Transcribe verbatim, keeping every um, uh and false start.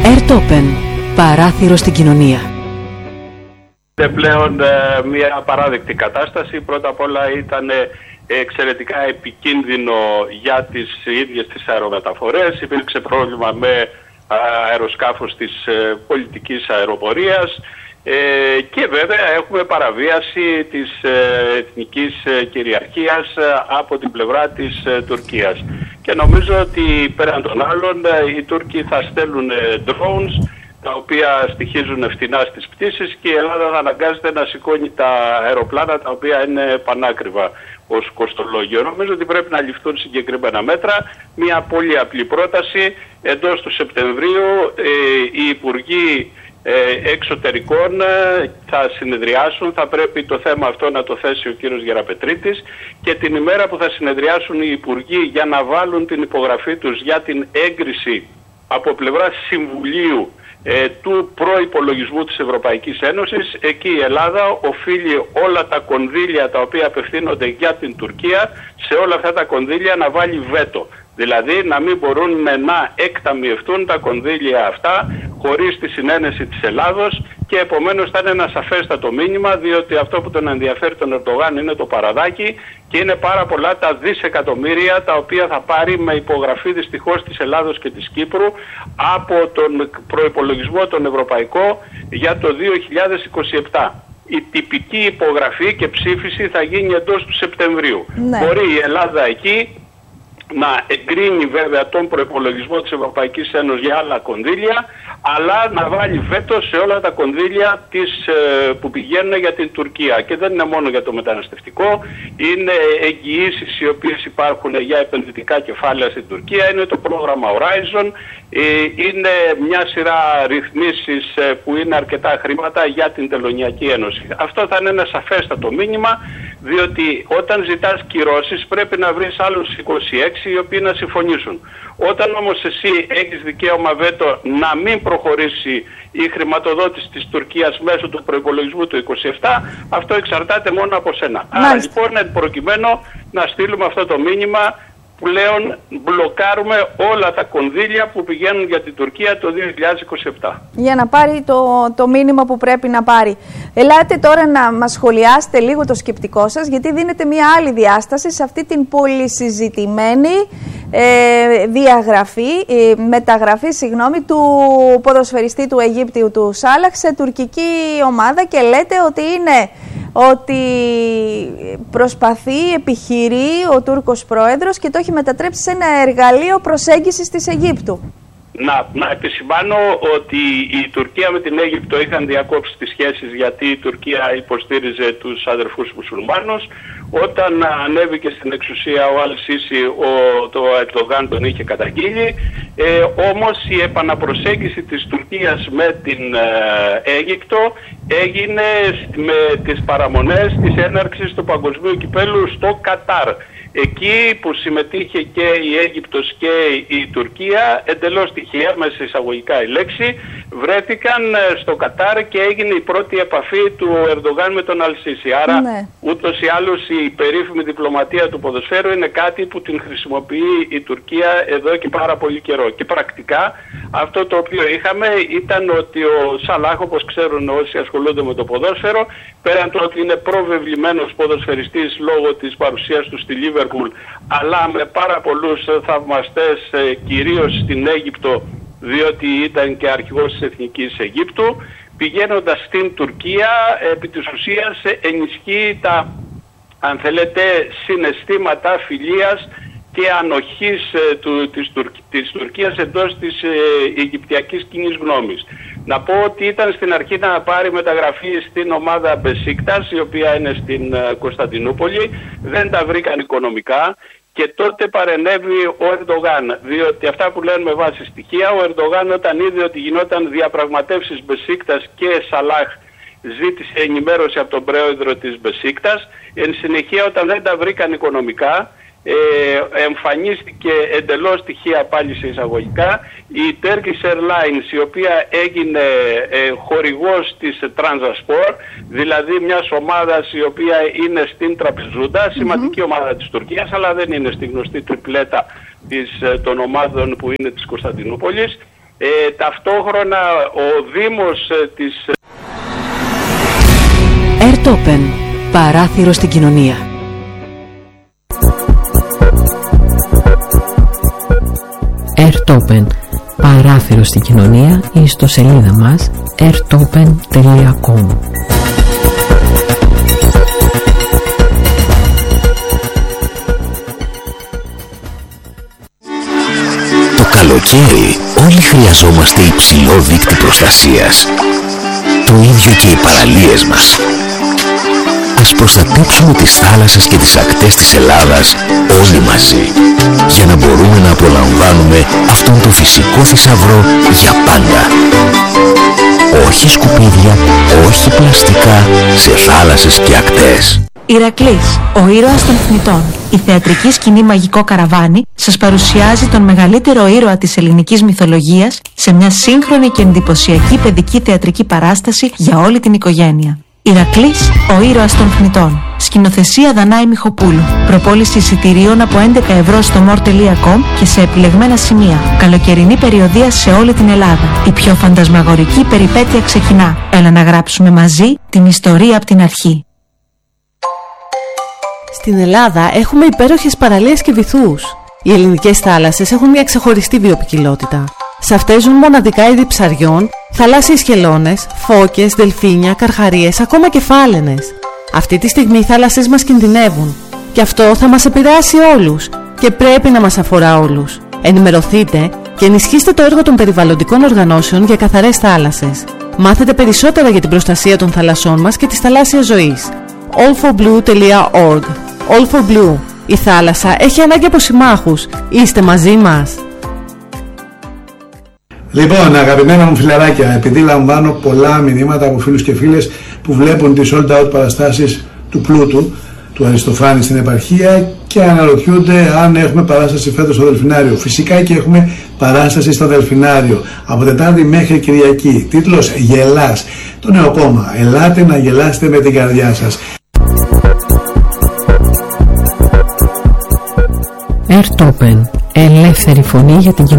Airtopen. Παράθυρο στην κοινωνία. Είναι πλέον ε, μια παράδεκτη κατάσταση. Πρώτα απ' όλα ήταν ε, εξαιρετικά επικίνδυνο για τις ίδιες τις αερομεταφορές. Υπήρξε πρόβλημα με αεροσκάφος της ε, πολιτικής αεροπορίας ε, και βέβαια έχουμε παραβίαση της ε, εθνικής ε, κυριαρχίας ε, από την πλευρά της ε, Τουρκίας. Και νομίζω ότι πέραν των άλλων ε, οι Τούρκοι θα στέλνουν ε, drones τα οποία στοιχίζουν φτηνά στις πτήσεις και η Ελλάδα θα αναγκάζεται να σηκώνει τα αεροπλάνα τα οποία είναι πανάκριβα ως κοστολόγιο. Νομίζω ότι πρέπει να ληφθούν συγκεκριμένα μέτρα. Μια πολύ απλή πρόταση. Εντός του Σεπτεμβρίου ε, οι Υπουργοί ε, Εξωτερικών ε, θα συνεδριάσουν. Θα πρέπει το θέμα αυτό να το θέσει ο κύριος Γεραπετρίτης και την ημέρα που θα συνεδριάσουν οι Υπουργοί για να βάλουν την υπογραφή τους για την έγκριση από πλευρά Συμβουλίου Ε, του προϋπολογισμού της Ευρωπαϊκής Ένωσης, εκεί η Ελλάδα οφείλει όλα τα κονδύλια τα οποία απευθύνονται για την Τουρκία, σε όλα αυτά τα κονδύλια να βάλει βέτο. Δηλαδή να μην μπορούν να εκταμιευτούν τα κονδύλια αυτά χωρίς τη συνένεση της Ελλάδος και επομένως θα είναι ένα σαφέστατο μήνυμα, διότι αυτό που τον ενδιαφέρει τον Ερντογάν είναι το παραδάκι και είναι πάρα πολλά τα δισεκατομμύρια τα οποία θα πάρει με υπογραφή δυστυχώς της Ελλάδος και της Κύπρου από τον προϋπολογισμό τον ευρωπαϊκό για το δύο χιλιάδες είκοσι επτά. Η τυπική υπογραφή και ψήφιση θα γίνει εντός του Σεπτεμβρίου. Ναι. Μπορεί η Ελλάδα εκεί να εγκρίνει βέβαια τον προϋπολογισμό της Ευρωπαϊκής Ένωσης για άλλα κονδύλια, αλλά να βάλει βέτο σε όλα τα κονδύλια της, ε, που πηγαίνουν για την Τουρκία. Και δεν είναι μόνο για το μεταναστευτικό, είναι εγγυήσεις οι οποίες υπάρχουν για επενδυτικά κεφάλαια στην Τουρκία, είναι το πρόγραμμα Horizon, ε, είναι μια σειρά ρυθμίσεις ε, που είναι αρκετά χρήματα για την Τελωνειακή Ένωση. Αυτό θα είναι ένα σαφέστατο μήνυμα, διότι όταν ζητάς κυρώσεις πρέπει να βρεις άλλους είκοσι έξι οι οποίοι να συμφωνήσουν. Όταν όμως εσύ έχεις δικαίωμα βέτο να μην προχωρήσει η χρηματοδότηση της Τουρκίας μέσω του προϋπολογισμού του είκοσι επτά, αυτό εξαρτάται μόνο από σένα. Άρα λοιπόν εν προκειμένου να στείλουμε αυτό το μήνυμα, πλέον μπλοκάρουμε όλα τα κονδύλια που πηγαίνουν για την Τουρκία το δύο χιλιάδες είκοσι επτά. Για να πάρει το, το μήνυμα που πρέπει να πάρει. Ελάτε τώρα να μας σχολιάσετε λίγο το σκεπτικό σας, γιατί δίνετε μια άλλη διάσταση σε αυτή την πολυσυζητημένη ε, διαγραφή, ε, μεταγραφή συγγνώμη, του ποδοσφαιριστή του Αιγύπτιου του Σάλαχ σε τουρκική ομάδα και λέτε ότι είναι ότι προσπαθεί, επιχειρεί ο Τούρκος πρόεδρος και το έχει μετατρέψει σε ένα εργαλείο προσέγγισης της Αιγύπτου. Να, να επισημάνω ότι η Τουρκία με την Αίγυπτο είχαν διακόψει τις σχέσεις γιατί η Τουρκία υποστήριζε τους αδερφούς μουσουλμάνους. Όταν ανέβηκε στην εξουσία ο Αλ Σίσι, ο, το Ερντογάν τον είχε καταγγείλει. Ε, όμως η επαναπροσέγγιση της Τουρκίας με την ε, Αίγυπτο έγινε με τις παραμονές της έναρξης του Παγκοσμίου Κυπέλλου στο Κατάρ. Εκεί που συμμετείχε και η Αίγυπτος και η Τουρκία, εντελώς τυχαία, μέσα εισαγωγικά η λέξη, βρέθηκαν στο Κατάρ και έγινε η πρώτη επαφή του Ερντογάν με τον Αλ Σίσι. Άρα ναι. ούτως ή άλλως η περίφημη διπλωματία του ποδοσφαίρου είναι κάτι που την χρησιμοποιεί η Τουρκία εδώ και πάρα πολύ καιρό. Και πρακτικά αυτό το οποίο είχαμε ήταν ότι ο Σαλάχ, όπως ξέρουν όσοι ασχολούνται με το ποδόσφαιρο, πέραν του ότι είναι προβεβλημένος ποδοσφαιριστής λόγω της παρουσίας του στη Λίβερπουλ, αλλά με πάρα πολλούς θαυμαστές κυρίως στην Αίγυπτο, διότι ήταν και αρχηγός της Εθνικής Αιγύπτου, πηγαίνοντας στην Τουρκία επί της ουσίας ενισχύει τα, αν θέλετε, συναισθήματα φιλίας και ανοχής ε, του, της, Τουρκ, της Τουρκίας εντός της ε, Αιγυπτιακής κοινής γνώμης. Να πω ότι ήταν στην αρχή να πάρει μεταγραφή στην ομάδα Μπεσίκτας, η οποία είναι στην ε, Κωνσταντινούπολη, δεν τα βρήκαν οικονομικά και τότε παρενέβη ο Ερντογάν, διότι αυτά που λένε με βάση στοιχεία, ο Ερντογάν όταν είδε ότι γινόταν διαπραγματεύσεις Μπεσίκτας και Σαλάχ, ζήτησε ενημέρωση από τον πρόεδρο της Μπεσίκτας. Εν συνεχεία όταν δεν τα βρήκαν οικονομικά, Ε, εμφανίστηκε εντελώς τυχαία πάλι σε εισαγωγικά η Turkish Airlines, η οποία έγινε ε, χορηγός της Transasport, δηλαδή μιας ομάδας η οποία είναι στην Τραπεζούντα, σημαντική mm-hmm. ομάδα της Τουρκίας, αλλά δεν είναι στη γνωστή τριπλέτα της, των ομάδων που είναι της Κωνσταντινούπολης. Ε, ταυτόχρονα ο Δήμος ε, της... Airtopen, παράθυρο στην κοινωνία. Airtopen, παράθυρο στην κοινωνία, η ιστοσελίδα μας airtopen τελεία com. Το καλοκαίρι όλοι χρειαζόμαστε υψηλό δείκτη προστασίας. Το ίδιο και οι παραλίες μας. Ας προστατέψουμε τις θάλασσες και τις ακτές της Ελλάδας όλοι μαζί, για να μπορούμε να απολαμβάνουμε αυτόν τον φυσικό θησαυρό για πάντα. Όχι σκουπίδια, όχι πλαστικά σε θάλασσες και ακτές. Ηρακλής, ο ήρωας των θνητών. Η θεατρική σκηνή Μαγικό Καραβάνι σας παρουσιάζει τον μεγαλύτερο ήρωα της ελληνικής μυθολογίας σε μια σύγχρονη και εντυπωσιακή παιδική θεατρική παράσταση για όλη την οικογένεια. Ηρακλής, ο ήρωας των θνητών. Σκηνοθεσία Δανάη Μιχοπούλου. Προπόληση εισιτηρίων από έντεκα ευρώ στο more τελεία com και σε επιλεγμένα σημεία. Καλοκαιρινή περιοδεία σε όλη την Ελλάδα. Η πιο φαντασμαγορική περιπέτεια ξεκινά. Έλα να γράψουμε μαζί την ιστορία από την αρχή. Στην Ελλάδα έχουμε υπέροχες παραλίες και βυθούς. Οι ελληνικές θάλασσες έχουν μια ξεχωριστή βιοποικιλότητα. Σε αυτές ζουν μοναδικά είδη ψαριών, θαλάσσιες χελώνες, φώκες, δελφίνια, καρχαρίες, ακόμα και φάλαινες. Αυτή τη στιγμή οι θάλασσες μας κινδυνεύουν. Και αυτό θα μας επηρεάσει όλους και πρέπει να μας αφορά όλους. Ενημερωθείτε και ενισχύστε το έργο των περιβαλλοντικών οργανώσεων για καθαρές θάλασσες. Μάθετε περισσότερα για την προστασία των θαλασσών μας και της θαλάσσιας ζωής. all for blue τελεία org. All for Blue. Η θάλασσα έχει ανάγκη από συμμάχους. Είστε μαζί μας. Λοιπόν, αγαπημένα μου φιλαράκια, επειδή λαμβάνω πολλά μηνύματα από φίλους και φίλες που βλέπουν τις sold out παραστάσεις του Πλούτου, του Αριστοφάνη στην επαρχία και αναρωτιούνται αν έχουμε παράσταση φέτος στο Δελφινάριο. Φυσικά και έχουμε παράσταση στο Δελφινάριο από Τετάρτη μέχρι Κυριακή. Τίτλος Γελάς. Το νέο κόμμα. Ελάτε να γελάσετε με την καρδιά σας. Airtopen, ελεύθερη φωνή για την κοινωνία.